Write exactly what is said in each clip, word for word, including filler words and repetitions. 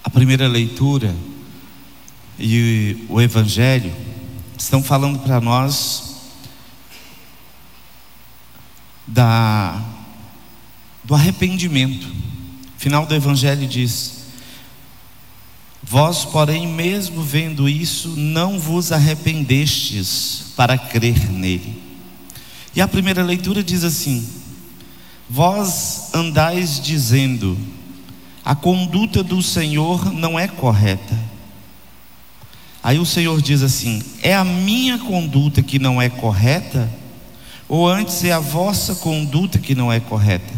A primeira leitura e o Evangelho estão falando para nós da, do arrependimento. O final do Evangelho diz: vós, porém, mesmo vendo isso, não vos arrependestes para crer nele. E a primeira leitura diz assim: vós andais dizendo, a conduta do Senhor não é correta. Aí o Senhor diz assim: é a minha conduta que não é correta? Ou antes é a vossa conduta que não é correta?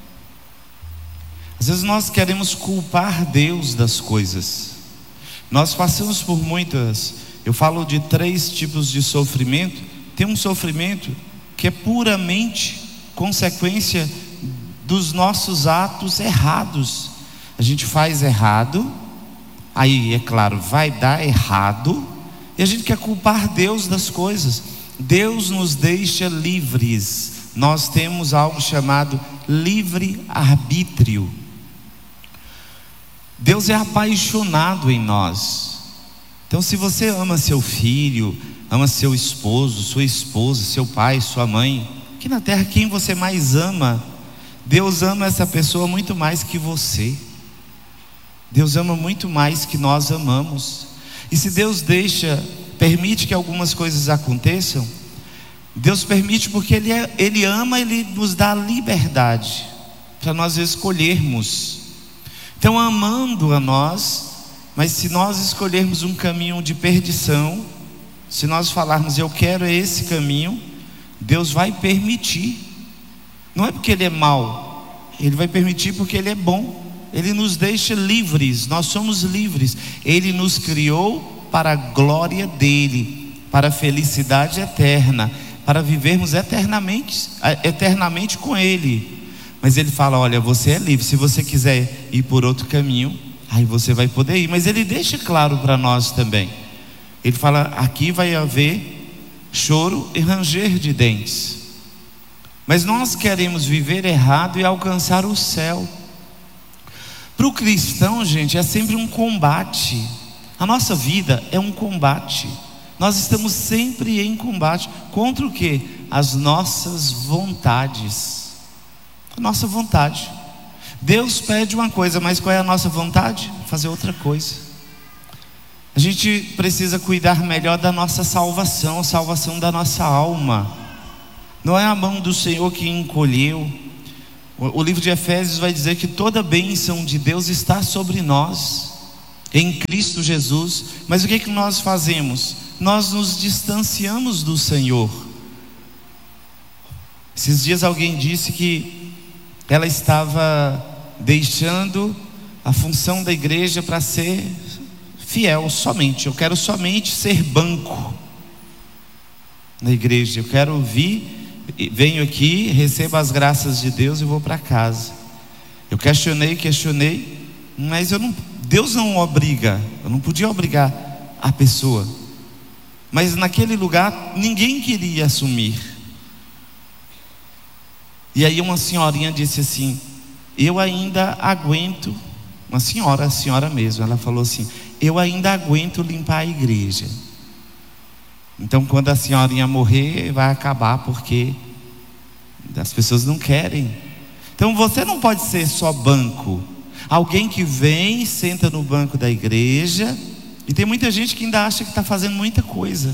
Às vezes nós queremos culpar Deus das coisas. Nós passamos por muitas, eu falo de três tipos de sofrimento. Tem um sofrimento que é puramente consequência dos nossos atos errados. A gente faz errado, aí é claro, vai dar errado, e a gente quer culpar Deus das coisas. Deus nos deixa livres. Nós temos algo chamado livre-arbítrio. Deus é apaixonado em nós. Então, se você ama seu filho, ama seu esposo, sua esposa, seu pai, sua mãe, aqui na terra quem você mais ama, Deus ama essa pessoa muito mais que você. Deus ama muito mais que nós amamos. E se Deus deixa, permite que algumas coisas aconteçam, Deus permite porque Ele, é, Ele ama, Ele nos dá liberdade para nós escolhermos. Então, amando a nós, mas se nós escolhermos um caminho de perdição, se nós falarmos eu quero esse caminho, Deus vai permitir. Não é porque Ele é mau, Ele vai permitir porque Ele é bom. Ele nos deixa livres, nós somos livres. Ele nos criou para a glória dEle, para a felicidade eterna, para vivermos eternamente, eternamente com Ele. Mas Ele fala: olha, você é livre, se você quiser ir por outro caminho, aí você vai poder ir. Mas Ele deixa claro para nós também. Ele fala: aqui vai haver choro e ranger de dentes. Mas nós queremos viver errado e alcançar o céu. Para o cristão, gente, é sempre um combate. A nossa vida é um combate. Nós estamos sempre em combate. Contra o quê? As nossas vontades. A nossa vontade. Deus pede uma coisa, mas qual é a nossa vontade? Fazer outra coisa. A gente precisa cuidar melhor da nossa salvação, a salvação da nossa alma. Não é a mão do Senhor que encolheu. O livro de Efésios vai dizer que toda a bênção de Deus está sobre nós, em Cristo Jesus. Mas o que é que nós fazemos? Nós nos distanciamos do Senhor. Esses dias alguém disse que ela estava deixando a função da igreja para ser fiel somente. Eu quero somente ser banco na igreja. Eu quero vir, venho aqui, recebo as graças de Deus e vou para casa. Eu questionei, questionei, mas eu não, Deus não obriga. Eu não podia obrigar a pessoa. Mas naquele lugar ninguém queria assumir. E aí uma senhorinha disse assim: eu ainda aguento. Uma senhora, a senhora mesmo, ela falou assim: eu ainda aguento limpar a igreja. Então quando a senhorinha morrer, vai acabar, porque as pessoas não querem. Então você não pode ser só banco. Alguém que vem, senta no banco da igreja. E tem muita gente que ainda acha que está fazendo muita coisa.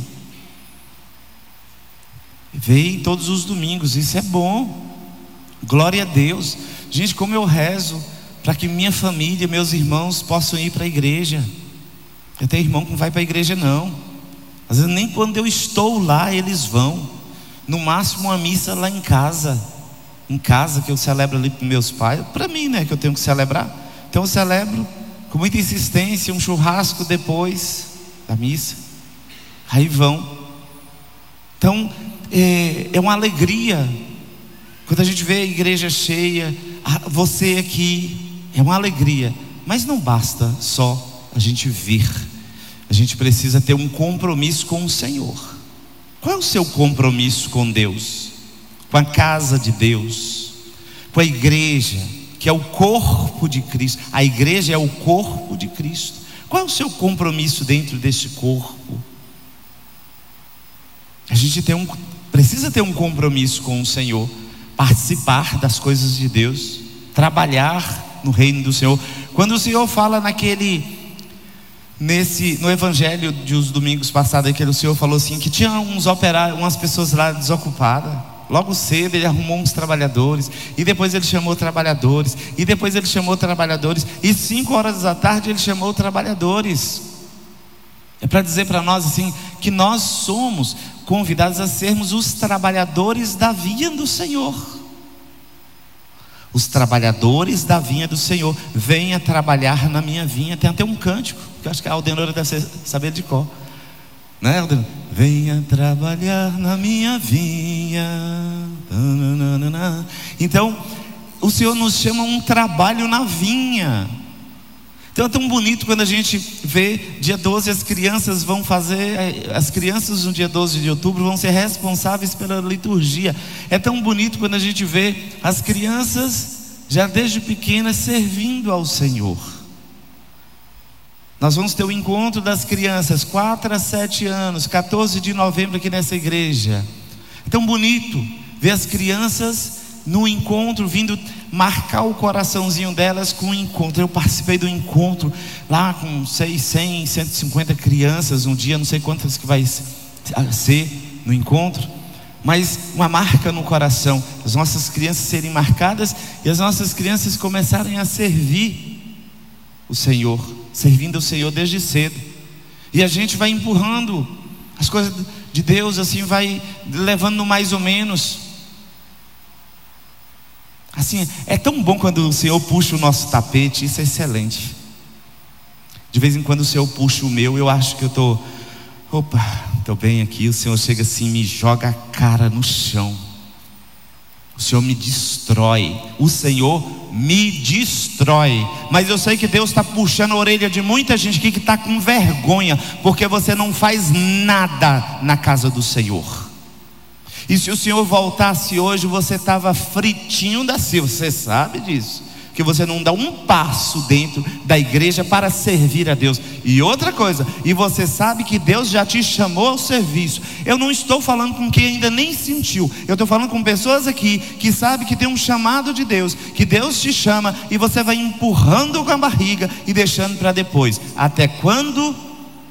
Vem todos os domingos, isso é bom. Glória a Deus. Gente, como eu rezo para que minha família, meus irmãos possam ir para a igreja. Eu tenho irmão que não vai para a igreja não. Às vezes nem quando eu estou lá eles vão. No máximo uma missa lá em casa. Em casa que eu celebro ali para meus pais. Para mim, né, que eu tenho que celebrar. Então eu celebro com muita insistência, um churrasco depois da missa. Aí vão. Então é, é uma alegria quando a gente vê a igreja cheia. Você aqui, é uma alegria. Mas não basta só a gente vir. A gente precisa ter um compromisso com o Senhor. Qual é o seu compromisso com Deus? Com a casa de Deus? Com a igreja? que é o corpo de Cristo. A igreja é o corpo de Cristo. Qual é o seu compromisso dentro desse corpo? A gente tem um, precisa ter um compromisso com o Senhor, participar das coisas de Deus, trabalhar no reino do Senhor. Quando o Senhor fala naquele, nesse, no evangelho de os domingos passados, que o Senhor falou assim, que tinha uns operários, umas pessoas lá desocupadas. Logo cedo ele arrumou uns trabalhadores, e depois ele chamou trabalhadores, e depois ele chamou trabalhadores, e cinco horas da tarde ele chamou trabalhadores. É para dizer para nós assim, que nós somos convidados a sermos os trabalhadores da vinha do Senhor. Os trabalhadores da vinha do Senhor. Venha trabalhar na minha vinha. Tem até um cântico, que eu acho que a Aldenora deve saber de cor, né, Aldenora? Venha trabalhar na minha vinha. Então o Senhor nos chama a um trabalho na vinha. Então é tão bonito quando a gente vê dia doze as crianças vão fazer, as crianças no dia doze de outubro vão ser responsáveis pela liturgia. É tão bonito quando a gente vê as crianças já desde pequenas servindo ao Senhor. Nós vamos ter o encontro das crianças, quatro a sete anos, quatorze de novembro aqui nessa igreja. É tão bonito ver as crianças no encontro, vindo marcar o coraçãozinho delas com o encontro. Eu participei do encontro lá com cem, cento e cinquenta crianças um dia, não sei quantas que vai ser no encontro, mas uma marca no coração, as nossas crianças serem marcadas e as nossas crianças começarem a servir o Senhor, servindo o Senhor desde cedo. E a gente vai empurrando as coisas de Deus, assim, vai levando no mais ou menos. Assim, é tão bom quando o Senhor puxa o nosso tapete, isso é excelente. De vez em quando o Senhor puxa o meu, eu acho que eu estou, opa, estou bem aqui. O Senhor chega assim, me joga a cara no chão. O Senhor me destrói. O Senhor me destrói. Mas eu sei que Deus está puxando a orelha de muita gente aqui que está com vergonha, porque você não faz nada na casa do Senhor. E se o Senhor voltasse hoje, você estava fritinho da Silva. Você sabe disso, que você não dá um passo dentro da igreja para servir a Deus. E outra coisa, e você sabe que Deus já te chamou ao serviço. Eu não estou falando com quem ainda nem sentiu. Eu estou falando com pessoas aqui que sabem que tem um chamado de Deus, que Deus te chama e você vai empurrando com a barriga e deixando para depois. Até quando?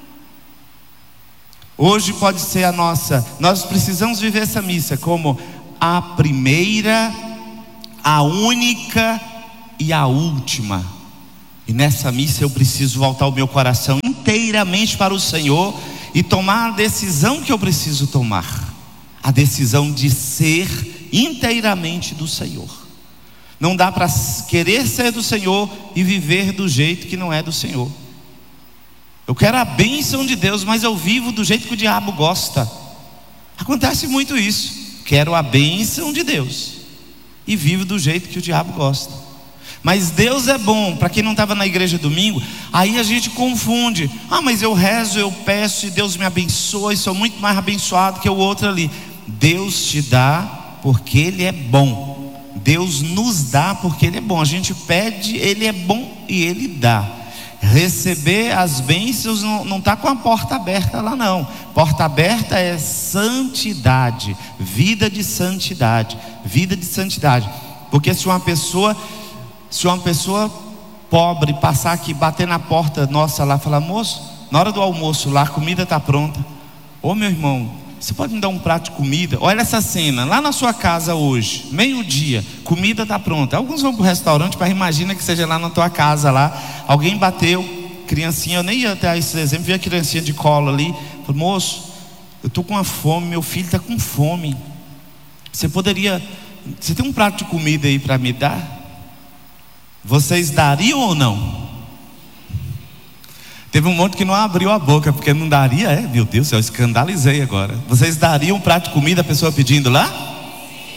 Hoje pode ser a nossa. Nós precisamos viver essa missa como a primeira, a única e a última. E nessa missa eu preciso voltar o meu coração inteiramente para o Senhor e tomar a decisão que eu preciso tomar, a decisão de ser inteiramente do Senhor. Não dá para querer ser do Senhor e viver do jeito que não é do Senhor. Eu quero a bênção de Deus, mas eu vivo do jeito que o diabo gosta. Acontece muito isso. Quero a bênção de Deus e vivo do jeito que o diabo gosta. Mas Deus é bom. Para quem não estava na igreja domingo, aí a gente confunde. Ah, mas eu rezo, eu peço e Deus me abençoa e sou muito mais abençoado que o outro ali. Deus te dá porque Ele é bom. Deus nos dá porque Ele é bom. A gente pede, Ele é bom e Ele dá. Receber as bênçãos não está com a porta aberta lá não. Porta aberta é santidade, vida de santidade, vida de santidade. Porque se uma pessoa, se uma pessoa pobre passar aqui, bater na porta nossa lá, falar: moço, na hora do almoço lá, a comida está pronta. Ô meu irmão, você pode me dar um prato de comida? Olha essa cena, lá na sua casa hoje, meio-dia, comida está pronta. Alguns vão para o restaurante, mas imagina que seja lá na tua casa lá. Alguém bateu, criancinha, eu nem ia ter esse exemplo, vi a criancinha de colo ali. Falei: moço, eu estou com uma fome, meu filho está com fome. Você poderia, você tem um prato de comida aí para me dar? Vocês dariam ou não? Teve um monte que não abriu a boca, porque não daria, é, meu Deus, eu escandalizei agora. Vocês dariam um prato de comida a pessoa pedindo lá?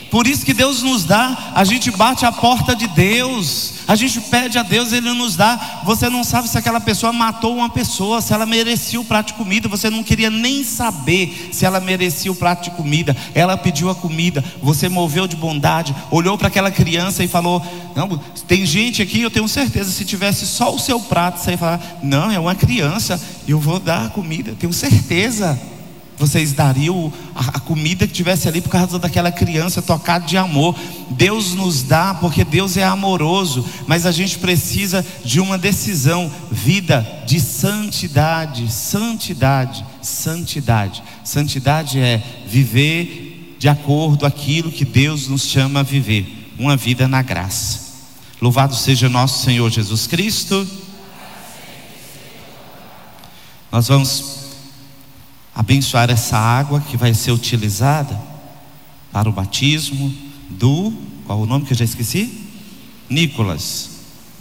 Por isso que Deus nos dá, a gente bate a porta de Deus, a gente pede a Deus, Ele nos dá. Você não sabe se aquela pessoa matou uma pessoa, se ela merecia o prato de comida, você não queria nem saber se ela merecia o prato de comida. Ela pediu a comida, você moveu de bondade, olhou para aquela criança e falou: não, tem gente aqui, eu tenho certeza, se tivesse só o seu prato, você ia falar: não, é uma criança, eu vou dar a comida, tenho certeza. Vocês dariam a comida que tivesse ali por causa daquela criança, tocada de amor. Deus nos dá porque Deus é amoroso, mas a gente precisa de uma decisão, vida de santidade, santidade, santidade. Santidade é viver de acordo com aquilo que Deus nos chama a viver, uma vida na graça. Louvado seja nosso Senhor Jesus Cristo. Nós vamos abençoar essa água que vai ser utilizada para o batismo do, qual o nome que eu já esqueci? Nicolas.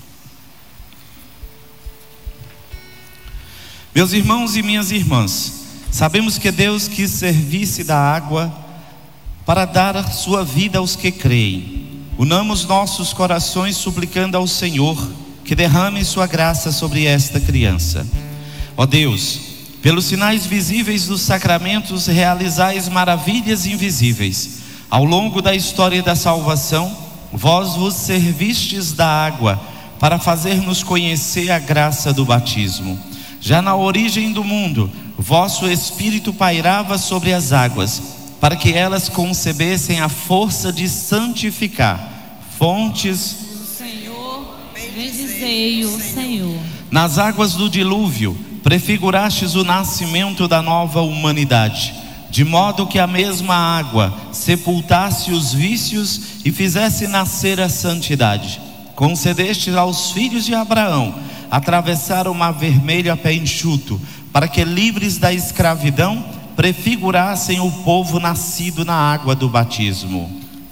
Meus irmãos e minhas irmãs, sabemos que Deus quis servir-se da água para dar a sua vida aos que creem. Unamos nossos corações suplicando ao Senhor que derrame sua graça sobre esta criança. Ó Deus, pelos sinais visíveis dos sacramentos, realizais maravilhas invisíveis. Ao longo da história da salvação, vós vos servistes da água para fazer-nos conhecer a graça do batismo. Já na origem do mundo, vosso Espírito pairava sobre as águas, para que elas concebessem a força de santificar. Fontes do Senhor, bendizei o Senhor. Nas águas do dilúvio, prefigurastes o nascimento da nova humanidade, de modo que a mesma água sepultasse os vícios e fizesse nascer a santidade. Concedeste aos filhos de Abraão atravessar o mar vermelho a pé enxuto, para que, livres da escravidão, prefigurassem o povo nascido na água do batismo.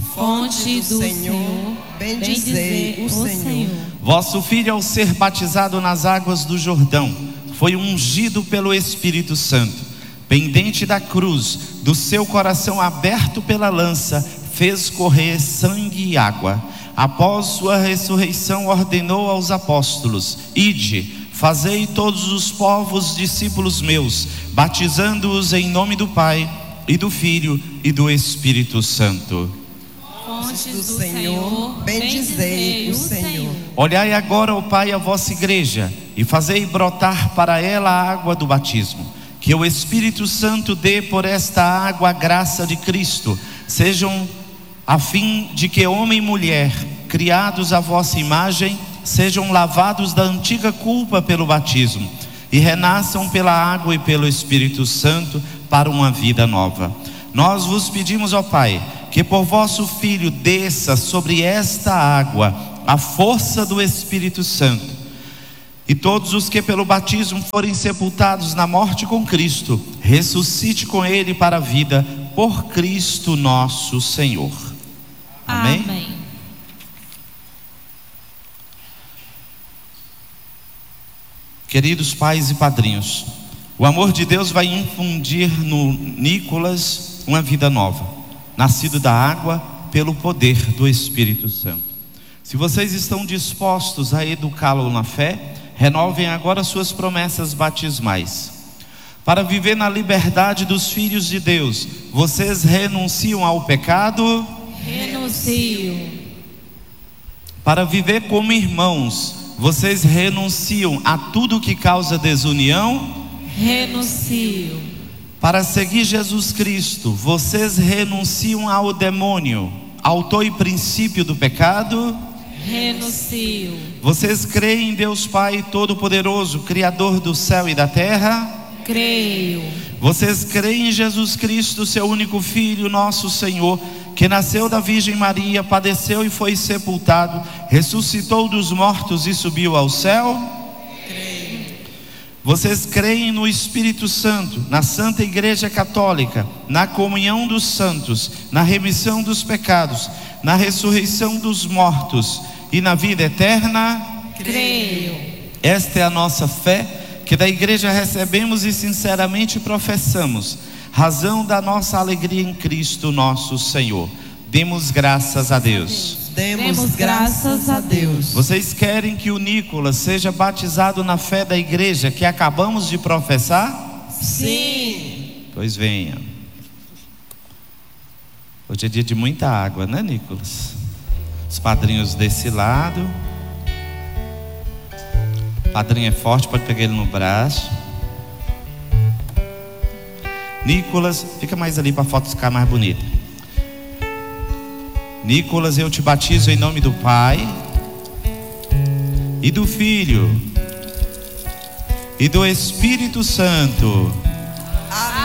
Fonte do Senhor, bendizei o Senhor. Vosso filho, ao ser batizado nas águas do Jordão, foi ungido pelo Espírito Santo. Pendente da cruz, do seu coração aberto pela lança, fez correr sangue e água. Após sua ressurreição, ordenou aos apóstolos: ide, fazei todos os povos discípulos meus, batizando-os em nome do Pai, e do Filho, e do Espírito Santo. Fontes do Senhor, bendizei o Senhor. Olhai agora, ó Pai, a vossa igreja, e fazei brotar para ela a água do batismo. Que o Espírito Santo dê por esta água a graça de Cristo, sejam a fim de que homem e mulher, criados à vossa imagem, sejam lavados da antiga culpa pelo batismo, e renasçam pela água e pelo Espírito Santo para uma vida nova. Nós vos pedimos, ó Pai, que por vosso Filho desça sobre esta água a força do Espírito Santo, e todos os que pelo batismo forem sepultados na morte com Cristo, ressuscite com Ele para a vida, por Cristo nosso Senhor. Amém? Amém. Queridos pais e padrinhos, o amor de Deus vai infundir no Nicolas uma vida nova, nascido da água pelo poder do Espírito Santo. Se vocês estão dispostos a educá-lo na fé, renovem agora suas promessas batismais. Para viver na liberdade dos filhos de Deus, vocês renunciam ao pecado? Renuncio. Para viver como irmãos, vocês renunciam a tudo que causa desunião? Renuncio. Para seguir Jesus Cristo, vocês renunciam ao demônio, autor e princípio do pecado? Renuncio. Vocês creem em Deus Pai Todo-Poderoso, Criador do céu e da terra? Creio. Vocês creem em Jesus Cristo, seu único Filho, nosso Senhor, que nasceu da Virgem Maria, padeceu e foi sepultado, ressuscitou dos mortos e subiu ao céu? Creio. Vocês creem no Espírito Santo, na Santa Igreja Católica, na comunhão dos santos, na remissão dos pecados, na ressurreição dos mortos e na vida eterna? Creio. Esta é a nossa fé, que da igreja recebemos e sinceramente professamos, razão da nossa alegria em Cristo nosso Senhor. Demos graças a Deus. Demos graças a Deus. Vocês querem que o Nicolas seja batizado na fé da igreja que acabamos de professar? Sim. Pois venha. Hoje é dia de muita água, né, Nicolas? Os padrinhos desse lado. O padrinho é forte, pode pegar ele no braço. Nicolas, fica mais ali para a foto ficar mais bonita. Nicolas, eu te batizo em nome do Pai e do Filho e do Espírito Santo. Amém.